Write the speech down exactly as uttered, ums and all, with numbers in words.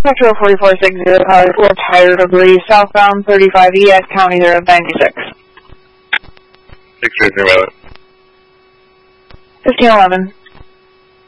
Metro forty-four sixty, Holly four, Tiger debris, southbound thirty-five E X, County zero ninety-six. six three three, fifteen eleven.